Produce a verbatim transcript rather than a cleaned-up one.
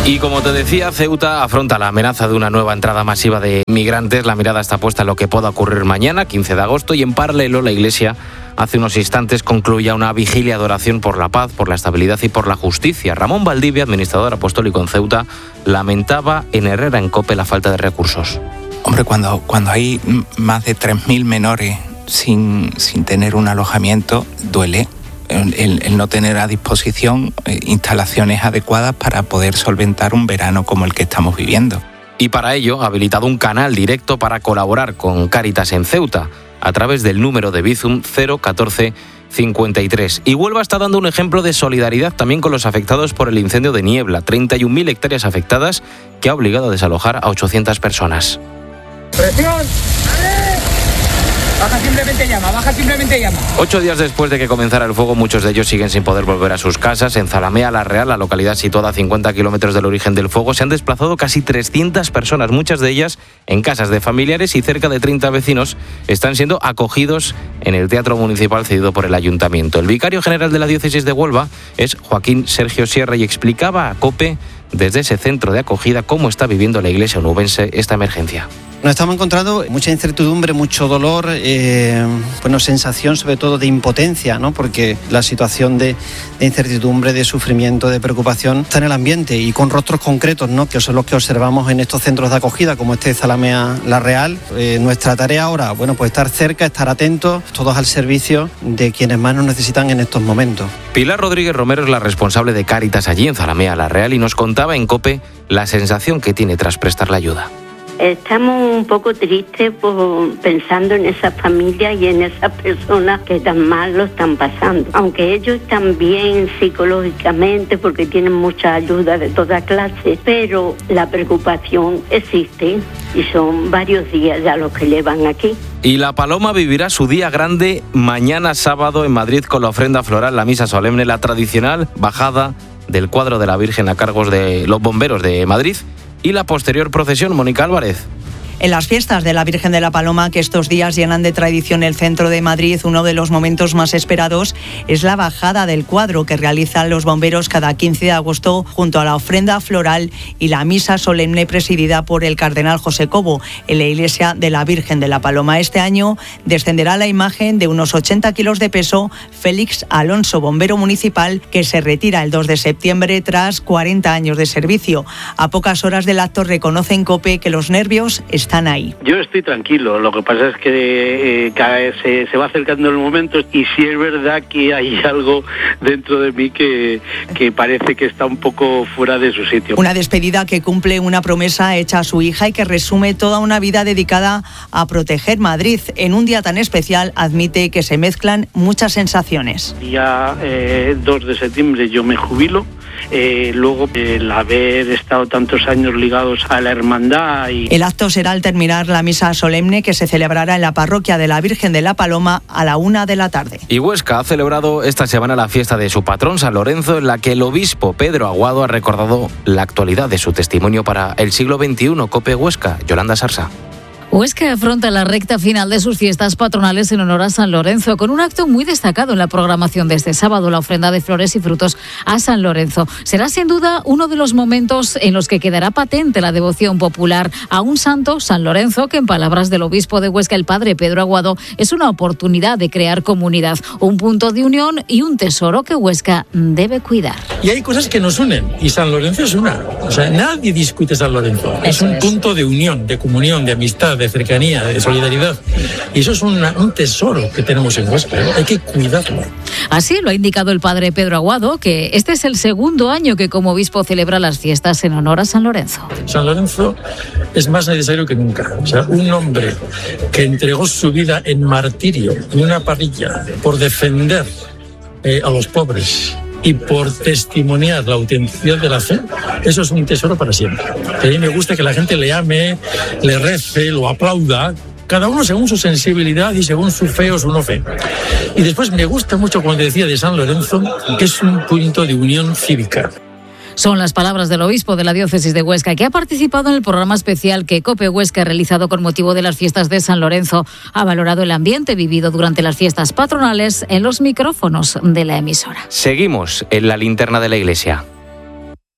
Y como te decía, Ceuta afronta la amenaza de una nueva entrada masiva de migrantes. La mirada está puesta en lo que pueda ocurrir mañana, quince de agosto, y en paralelo la Iglesia hace unos instantes concluía una vigilia de oración por la paz, por la estabilidad y por la justicia. Ramón Valdivia, administrador apostólico en Ceuta, lamentaba en Herrera en COPE la falta de recursos. Hombre, cuando, cuando hay más de tres mil menores sin, sin tener un alojamiento, duele. El, el no tener a disposición eh, instalaciones adecuadas para poder solventar un verano como el que estamos viviendo. Y para ello ha habilitado un canal directo para colaborar con Cáritas en Ceuta a través del número de Bizum cero catorce cincuenta y tres. Y Huelva está dando un ejemplo de solidaridad también con los afectados por el incendio de Niebla. treinta y un mil hectáreas afectadas que ha obligado a desalojar a ochocientas personas. ¡Presión! Baja simplemente llama, baja simplemente llama. Ocho días después de que comenzara el fuego, muchos de ellos siguen sin poder volver a sus casas. En Zalamea la Real, la localidad situada a cincuenta kilómetros del origen del fuego, se han desplazado casi trescientas personas, muchas de ellas en casas de familiares, y cerca de treinta vecinos están siendo acogidos en el Teatro Municipal cedido por el Ayuntamiento. El vicario general de la Diócesis de Huelva es Joaquín Sergio Sierra y explicaba a COPE desde ese centro de acogida cómo está viviendo la iglesia onubense esta emergencia. Nos estamos encontrando mucha incertidumbre, mucho dolor, eh, bueno, sensación sobre todo de impotencia, ¿no? Porque la situación de, de incertidumbre, de sufrimiento, de preocupación está en el ambiente y con rostros concretos, ¿no? Que son los que observamos en estos centros de acogida, como este de Zalamea La Real. Eh, nuestra tarea ahora, bueno, pues estar cerca, estar atentos, todos al servicio de quienes más nos necesitan en estos momentos. Pilar Rodríguez Romero es la responsable de Cáritas allí en Zalamea La Real y nos contaba en COPE la sensación que tiene tras prestar la ayuda. Estamos un poco tristes por, pensando en esas familias y en esas personas que tan mal lo están pasando. Aunque ellos están bien psicológicamente porque tienen mucha ayuda de toda clase, pero la preocupación existe y son varios días ya los que llevan aquí. Y La Paloma vivirá su día grande mañana sábado en Madrid con la ofrenda floral, la misa solemne, la tradicional bajada del cuadro de la Virgen a cargos de los bomberos de Madrid y la posterior procesión. Mónica Álvarez. En las fiestas de la Virgen de la Paloma, que estos días llenan de tradición el centro de Madrid, uno de los momentos más esperados es la bajada del cuadro que realizan los bomberos cada quince de agosto junto a la ofrenda floral y la misa solemne presidida por el cardenal José Cobo en la iglesia de la Virgen de la Paloma. Este año descenderá la imagen de unos ochenta kilos de peso Félix Alonso, bombero municipal que se retira el dos de septiembre tras cuarenta años de servicio. A pocas horas del acto reconoce en COPE que los nervios están ahí. Yo estoy tranquilo, lo que pasa es que eh, cada vez se, se va acercando el momento y sí es verdad que hay algo dentro de mí que, que parece que está un poco fuera de su sitio. Una despedida que cumple una promesa hecha a su hija y que resume toda una vida dedicada a proteger Madrid. En un día tan especial admite que se mezclan muchas sensaciones. Día eh, dos de septiembre yo me jubilo. Eh, luego el haber estado tantos años ligados a la hermandad. Y... El acto será al terminar la misa solemne que se celebrará en la parroquia de la Virgen de la Paloma a la una de la tarde. Y Huesca ha celebrado esta semana la fiesta de su patrón San Lorenzo, en la que el obispo Pedro Aguado ha recordado la actualidad de su testimonio para el siglo veintiuno. COPE Huesca, Yolanda Sarsa. Huesca afronta la recta final de sus fiestas patronales en honor a San Lorenzo, con un acto muy destacado en la programación de este sábado, la ofrenda de flores y frutos a San Lorenzo. Será sin duda uno de los momentos en los que quedará patente la devoción popular a un santo, San Lorenzo, que en palabras del obispo de Huesca, el padre Pedro Aguado, es una oportunidad de crear comunidad, un punto de unión y un tesoro que Huesca debe cuidar. Y hay cosas que nos unen, y San Lorenzo es una. O sea, nadie discute San Lorenzo. Es un punto de unión, de comunión, de amistad, de cercanía, de solidaridad. Y eso es una, un tesoro que tenemos en Huesca, ¿eh? Hay que cuidarlo. Así lo ha indicado el padre Pedro Aguado, que este es el segundo año que como obispo celebra las fiestas en honor a San Lorenzo. San Lorenzo es más necesario que nunca. O sea, un hombre que entregó su vida en martirio, en una parrilla, por defender eh, a los pobres y por testimoniar la autenticidad de la fe, eso es un tesoro para siempre. A mí me gusta que la gente le ame, le rece, lo aplauda, cada uno según su sensibilidad y según su fe o su no fe. Y después me gusta mucho cuando decía de San Lorenzo que es un punto de unión cívica. Son las palabras del obispo de la diócesis de Huesca, que ha participado en el programa especial que COPE Huesca ha realizado con motivo de las fiestas de San Lorenzo. Ha valorado el ambiente vivido durante las fiestas patronales en los micrófonos de la emisora. Seguimos en la linterna de la iglesia.